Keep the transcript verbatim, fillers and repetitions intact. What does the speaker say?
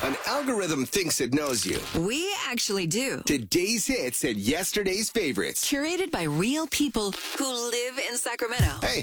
An algorithm thinks it knows you. We actually do. Today's hits and yesterday's favorites. Curated by real people who live in Sacramento. Hey,